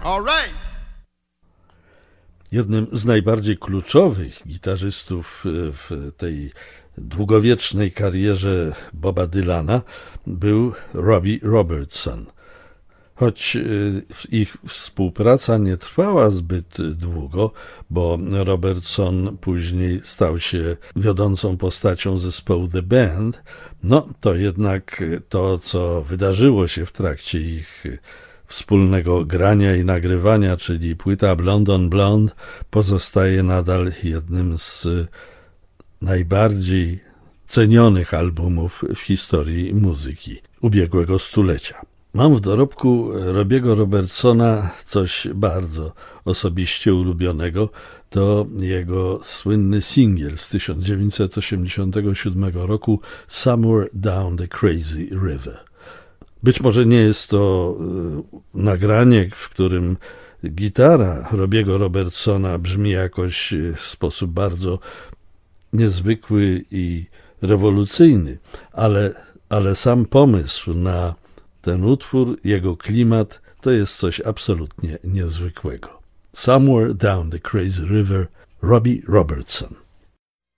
All right. Jednym z najbardziej kluczowych gitarzystów w tej długowiecznej karierze Boba Dylana był Robbie Robertson. Choć ich współpraca nie trwała zbyt długo, bo Robertson później stał się wiodącą postacią zespołu The Band, no to jednak to, co wydarzyło się w trakcie ich wspólnego grania i nagrywania, czyli płyta Blonde on Blonde, pozostaje nadal jednym z najbardziej cenionych albumów w historii muzyki ubiegłego stulecia. Mam w dorobku Robbiego Robertsona coś bardzo osobiście ulubionego. To jego słynny singiel z 1987 roku Somewhere Down the Crazy River. Być może nie jest to nagranie, w którym gitara Robbiego Robertsona brzmi jakoś w sposób bardzo niezwykły i rewolucyjny, ale sam pomysł na ten utwór, jego klimat, to jest coś absolutnie niezwykłego. Somewhere Down the Crazy River, Robbie Robertson.